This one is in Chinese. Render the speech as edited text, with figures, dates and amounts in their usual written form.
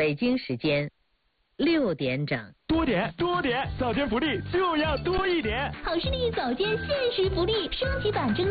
北京时间6点整。 多点，早间福利就要多一点。 好视力早间限时福利升级版